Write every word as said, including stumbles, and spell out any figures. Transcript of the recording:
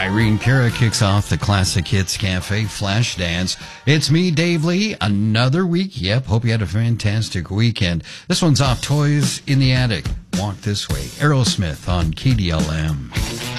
Irene Cara kicks off the Classic Hits Cafe Flash Dance. It's me, Dave Lee. Another week. Yep. Hope you had a fantastic weekend. This one's off Toys in the Attic. Walk This Way. Aerosmith on K D L M.